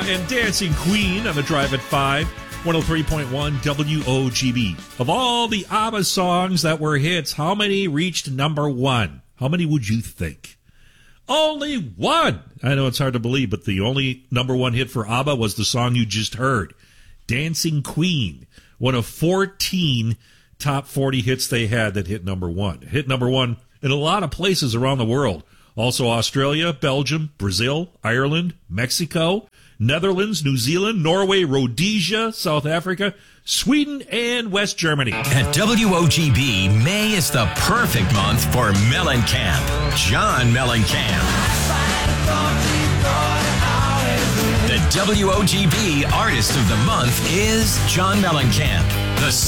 and Dancing Queen on the Drive at 5, 103.1 WOGB. Of all the ABBA songs that were hits, how many reached number one? How many would you think? Only one! I know it's hard to believe, but the only number one hit for ABBA was the song you just heard, Dancing Queen, one of 14 top 40 hits they had that hit number one. Hit number one in a lot of places around the world. Also Australia, Belgium, Brazil, Ireland, Mexico, Netherlands, New Zealand, Norway, Rhodesia, South Africa, Sweden, and West Germany. At WOGB, May is the perfect month for Mellencamp. John Mellencamp. The WOGB Artist of the Month is John Mellencamp. The